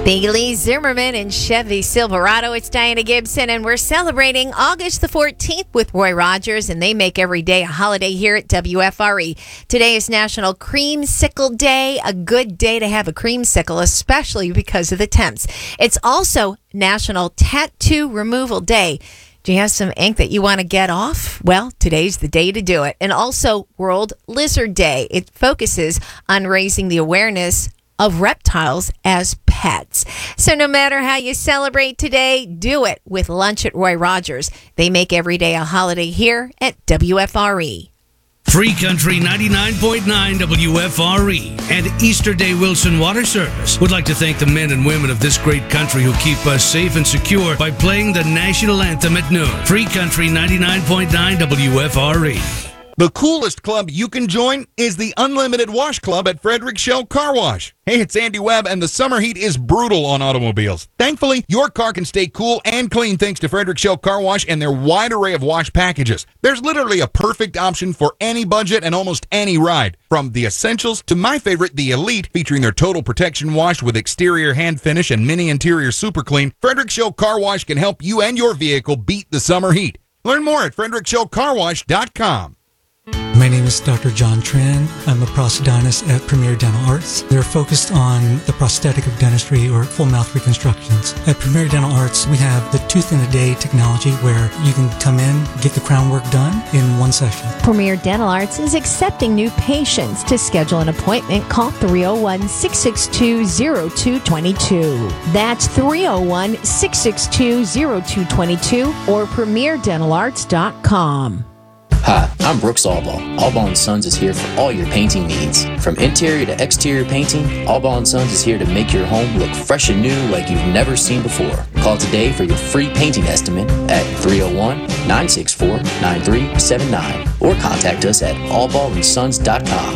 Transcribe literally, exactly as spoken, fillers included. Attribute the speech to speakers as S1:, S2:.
S1: The Lee Zimmerman and Chevy Silverado. It's Diana Gibson, and we're celebrating August the fourteenth with Roy Rogers, and they make every day a holiday here at W F R E. Today is National Creamsicle Day, a good day to have a creamsicle, especially because of the temps. It's also National Tattoo Removal Day. Do you have some ink that you want to get off? Well, today's the day to do it. And also World Lizard Day. It focuses on raising the awareness of reptiles as pets. So no matter how you celebrate today, do it with lunch at Roy Rogers. They make every day a holiday here at W F R E.
S2: Free Country ninety-nine point nine W F R E and Easter Day Wilson Water Service would like to thank the men and women of this great country who keep us safe and secure by playing the national anthem at noon. Free Country ninety-nine point nine W F R E.
S3: The coolest club you can join is the Unlimited Wash Club at Frederick Shell Car Wash. Hey, it's Andy Webb, and the summer heat is brutal on automobiles. Thankfully, your car can stay cool and clean thanks to Frederick Shell Car Wash and their wide array of wash packages. There's literally a perfect option for any budget and almost any ride. From the Essentials to my favorite, the Elite, featuring their Total Protection Wash with exterior hand finish and mini interior super clean, Frederick Shell Car Wash can help you and your vehicle beat the summer heat. Learn more at frederick shell car wash dot com.
S4: My name is Doctor John Tran. I'm a prosthodontist at Premier Dental Arts. They're focused on the prosthetic of dentistry or full mouth reconstructions. At Premier Dental Arts, we have the tooth in a day technology where you can come in, get the crown work done in one session.
S5: Premier Dental Arts is accepting new patients. To schedule an appointment, call three oh one, six six two, oh two two two. That's three oh one, six six two, oh two two two or premier dental arts dot com.
S6: Hi, I'm Brooks Allball. Allball and Sons is here for all your painting needs. From interior to exterior painting, Allball and Sons is here to make your home look fresh and new like you've never seen before. Call today for your free painting estimate at three oh one, nine six four, nine three seven nine or contact us at all ball and sons dot com.